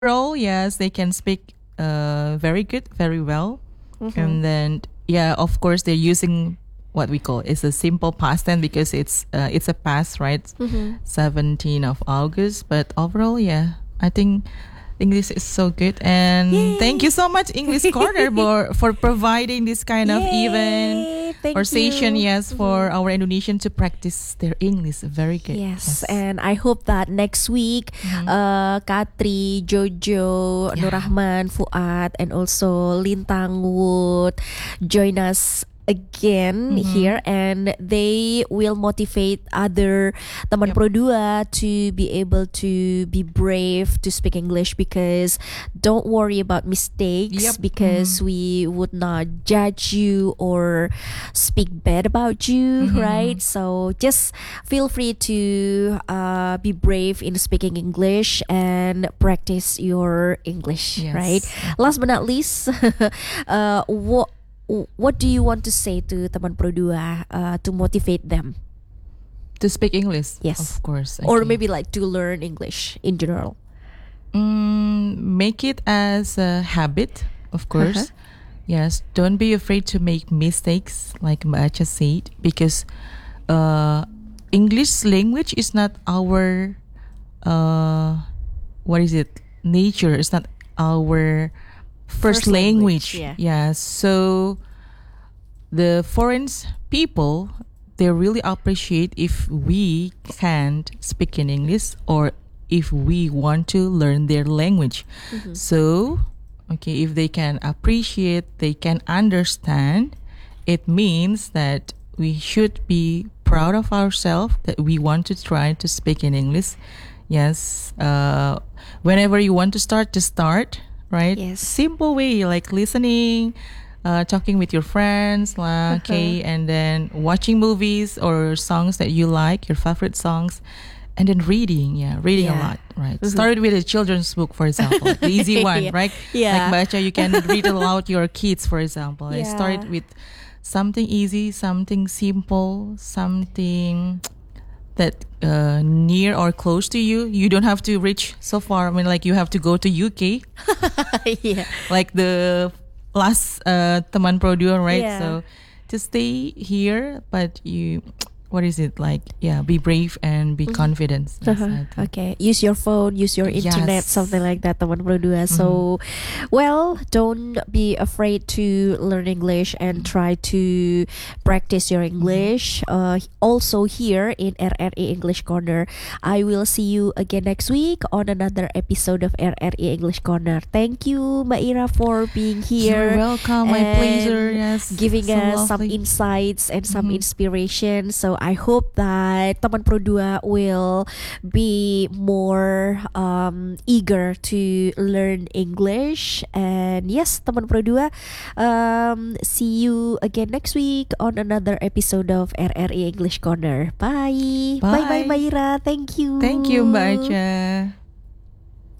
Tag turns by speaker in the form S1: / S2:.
S1: overall, yes, they can speak very good, very well. And then, yeah, of course, they're using what we call it's a simple past tense because it's a past, right? 17th of August. But overall, yeah, I think English is so good. And thank you so much, English Corner, for providing this kind of event
S2: Thank
S1: or session,
S2: you.
S1: yes, for our Indonesian to practice their English. Very good.
S2: Yes, and I hope that next week, Katri, Jojo,
S1: Yeah.
S2: Nurrahman, Fuad, and also Lintang would join us again here, and they will motivate other teman Pro 2 to be able to be brave to speak English, because don't worry about mistakes,
S1: Yep.
S2: because we would not judge you or speak bad about you, right? So just feel free to be brave in speaking English and practice your English,
S1: Yes.
S2: right? Last but not least, what do you want to say to teman Pro 2 to motivate them,
S1: To speak English,
S2: Yes.
S1: of course.
S2: or
S1: Okay.
S2: maybe like to learn English in general?
S1: Make it as a habit, of course. Yes, don't be afraid to make mistakes, like Mbak Acha said, because English language is not our what is it? Nature. It's not our first language.
S2: yeah.
S1: So the foreign people, they really appreciate if we can't speak in English or if we want to learn their language. So, okay, if they can appreciate, they can understand, it means that we should be proud of ourselves that we want to try to speak in English. Yes, whenever you want to start, just start, right?
S2: Yes.
S1: Simple way, like listening, talking with your friends, okay, and then watching movies or songs that you like, your favorite songs, and then reading, reading a
S2: Yeah.
S1: lot, right? Start with a children's book, for example, the easy one,
S2: Yeah.
S1: right?
S2: Yeah.
S1: Like Bacha, you can read aloud to your kids, for example.
S2: Yeah.
S1: Start with something easy, something simple, something that near or close to you. You don't have to reach so far. I mean, like you have to go to UK,
S2: Yeah.
S1: like the last teman Pro 2, right?
S2: Yeah.
S1: So just stay here, but you, what is it like? Yeah, be brave and be confident. Yes, I think.
S2: Okay, use your phone, use your internet,
S1: Yes.
S2: something like that, teman Pro 2. So, well, don't be afraid to learn English and try to practice your English. Also here in RRI English Corner, I will see you again next week on another episode of RRI English Corner. Thank you, Mbak Ira, for being here.
S1: You're welcome. My
S2: and
S1: pleasure. Yes,
S2: giving
S1: so
S2: us some
S1: lovely.
S2: insights and some inspiration. So I hope that teman Pro 2 will be more eager to learn English. And yes, teman Pro 2, see you again next week on another episode of RRI English Corner. Bye. Bye,
S1: Bye.
S2: Mbak Ira. Thank you.
S1: Thank you, Mbak Acha.